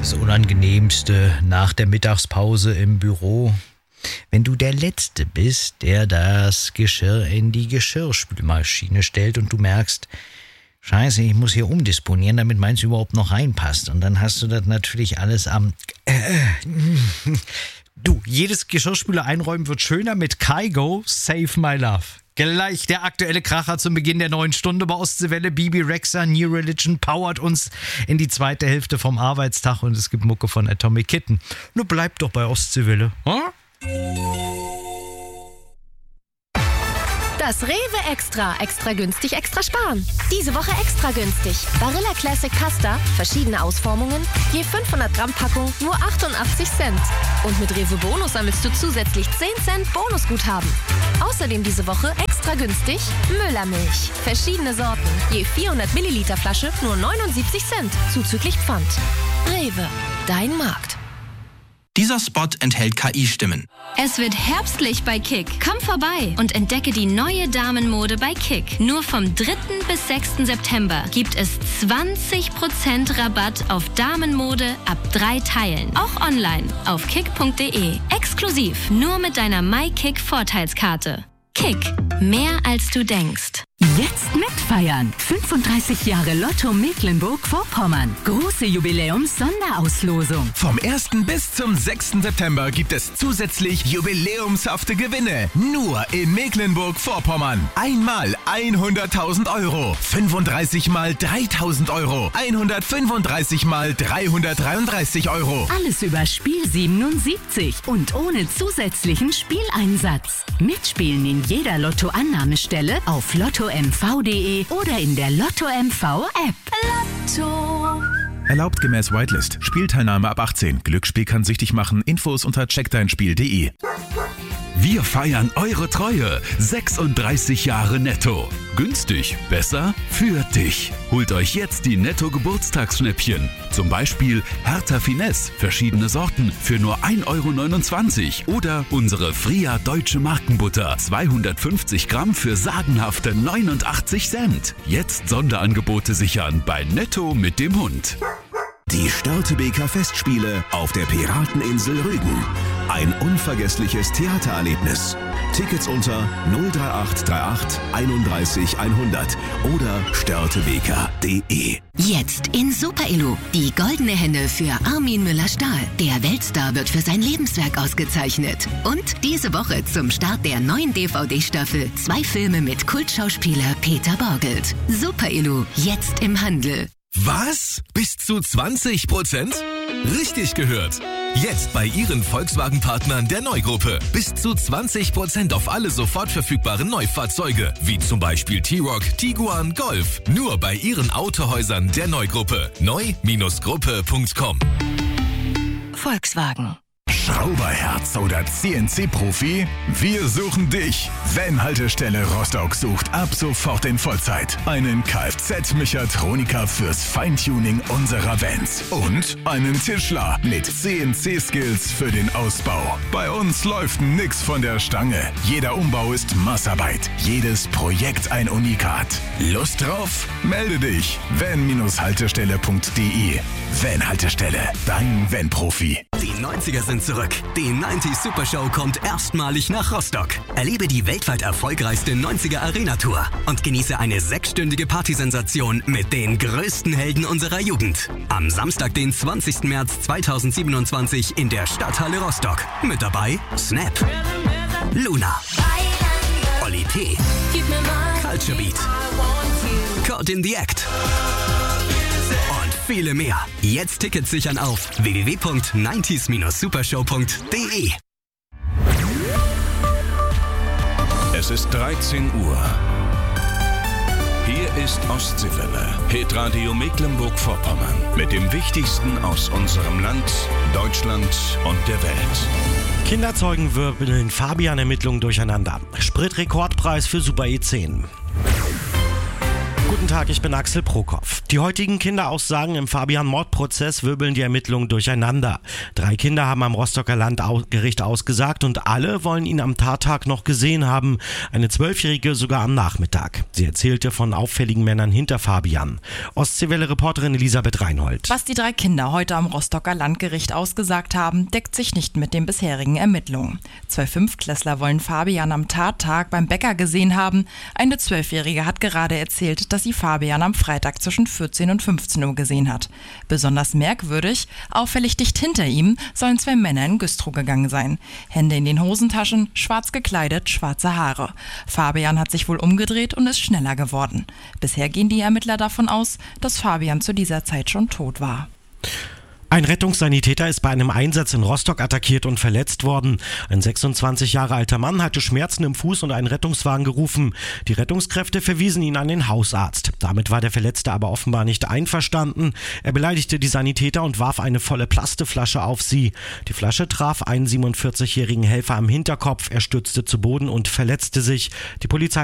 Das Unangenehmste nach der Mittagspause im Büro. Wenn du der Letzte bist, der das Geschirr in die Geschirrspülmaschine stellt und du merkst, Scheiße, ich muss hier umdisponieren, damit meins überhaupt noch reinpasst. Und dann hast du das natürlich alles am... Du, jedes Geschirrspüler einräumen wird schöner mit Kygo Save My Love. Gleich der aktuelle Kracher zum Beginn der 9 Stunde bei Ostseewelle. Bibi Rexha, New Religion powert uns in die zweite Hälfte vom Arbeitstag und es gibt Mucke von Atomic Kitten. Nur bleibt doch bei Ostseewelle. Hm? Das Rewe Extra. Extra günstig, extra sparen. Diese Woche extra günstig. Barilla Classic Pasta, verschiedene Ausformungen, je 500 Gramm Packung, nur 88 Cent. Und mit Rewe Bonus sammelst du zusätzlich 10 Cent Bonusguthaben. Außerdem diese Woche extra günstig Müllermilch. Verschiedene Sorten, je 400 Milliliter Flasche, nur 79 Cent, zuzüglich Pfand. Rewe, dein Markt. Dieser Spot enthält KI-Stimmen. Es wird herbstlich bei Kick. Komm vorbei und entdecke die neue Damenmode bei Kick. Nur vom 3. bis 6. September gibt es 20% Rabatt auf Damenmode ab 3 Teilen. Auch online auf kick.de. Exklusiv nur mit deiner MyKick-Vorteilskarte. Kick. Mehr als du denkst. Jetzt mitfeiern. 35 Jahre Lotto Mecklenburg-Vorpommern. Große Jubiläums-Sonderauslosung. Vom 1. bis zum 6. September gibt es zusätzlich jubiläumshafte Gewinne. Nur in Mecklenburg-Vorpommern. Einmal 100.000 Euro. 35 mal 3.000 Euro. 135 mal 333 Euro. Alles über Spiel 77 und ohne zusätzlichen Spieleinsatz. Mitspielen in jeder Lotto-Annahmestelle auf lottomv.de oder in der Lotto MV App. Lotto. Erlaubt gemäß Whitelist. Spielteilnahme ab 18. Glücksspiel kann süchtig machen. Infos unter checkdeinspiel.de. Wir feiern eure Treue. 36 Jahre Netto. Günstig, besser für dich. Holt euch jetzt die Netto-Geburtstagsschnäppchen. Zum Beispiel Hertha Finesse, verschiedene Sorten für nur 1,29 € oder unsere Fria Deutsche Markenbutter, 250 Gramm für sagenhafte 89 Cent. Jetzt Sonderangebote sichern bei Netto mit dem Hund. Die Störtebeker Festspiele auf der Pirateninsel Rügen. Ein unvergessliches Theatererlebnis. Tickets unter 03838 31 100 oder störtebeker.de. Jetzt in Super Illu. Die goldene Henne für Armin Müller-Stahl. Der Weltstar wird für sein Lebenswerk ausgezeichnet. Und diese Woche zum Start der neuen DVD-Staffel 2 Filme mit Kultschauspieler Peter Borgelt. Super Illu, jetzt im Handel. Was? Bis zu 20%? Richtig gehört. Jetzt bei Ihren Volkswagen-Partnern der Neugruppe. Bis zu 20% auf alle sofort verfügbaren Neufahrzeuge. Wie zum Beispiel T-Roc, Tiguan, Golf. Nur bei Ihren Autohäusern der Neugruppe. neu-gruppe.com. Volkswagen. Schrauberherz oder CNC-Profi? Wir suchen dich. Van-Haltestelle Rostock sucht ab sofort in Vollzeit einen Kfz-Mechatroniker fürs Feintuning unserer Vans und einen Tischler mit CNC-Skills für den Ausbau. Bei uns läuft nix von der Stange. Jeder Umbau ist Massarbeit. Jedes Projekt ein Unikat. Lust drauf? Melde dich. van-haltestelle.de. Van-Haltestelle. Dein Van-Profi. Die 90er sind zurück. Die 90s Super Show kommt erstmalig nach Rostock. Erlebe die weltweit erfolgreichste 90er Arena Tour und genieße eine 6-stündige Partysensation mit den größten Helden unserer Jugend. Am Samstag, den 20. März 2027 in der Stadthalle Rostock. Mit dabei Snap, Luna, Oli P, Culture Beat, Caught in the Act und viele mehr. Jetzt Tickets sichern auf www.90s-supershow.de. Es ist 13 Uhr. Hier ist Ostseewelle, Hitradio Mecklenburg-Vorpommern. Mit dem Wichtigsten aus unserem Land, Deutschland und der Welt. Kinderzeugen wirbeln Fabian-Ermittlungen durcheinander. Spritrekordpreis für Super E10. Guten Tag, ich bin Axel Prokop. Die heutigen Kinderaussagen im Fabian-Mordprozess wirbeln die Ermittlungen durcheinander. 3 Kinder haben am Rostocker Landgericht ausgesagt und alle wollen ihn am Tattag noch gesehen haben. Eine 12-Jährige sogar am Nachmittag. Sie erzählte von auffälligen Männern hinter Fabian. Ostseewelle-Reporterin Elisabeth Reinhold. Was die 3 Kinder heute am Rostocker Landgericht ausgesagt haben, deckt sich nicht mit den bisherigen Ermittlungen. 2 Fünftklässler wollen Fabian am Tattag beim Bäcker gesehen haben. Eine 12-Jährige hat gerade erzählt, dass sie Fabian am Freitag zwischen 14 und 15 Uhr gesehen hat. Besonders merkwürdig, auffällig dicht hinter ihm sollen 2 Männer in Güstrow gegangen sein. Hände in den Hosentaschen, schwarz gekleidet, schwarze Haare. Fabian hat sich wohl umgedreht und ist schneller geworden. Bisher gehen die Ermittler davon aus, dass Fabian zu dieser Zeit schon tot war. Ein Rettungssanitäter ist bei einem Einsatz in Rostock attackiert und verletzt worden. Ein 26 Jahre alter Mann hatte Schmerzen im Fuß und einen Rettungswagen gerufen. Die Rettungskräfte verwiesen ihn an den Hausarzt. Damit war der Verletzte aber offenbar nicht einverstanden. Er beleidigte die Sanitäter und warf eine volle Plasteflasche auf sie. Die Flasche traf einen 47-jährigen Helfer am Hinterkopf. Er stürzte zu Boden und verletzte sich. Die Polizei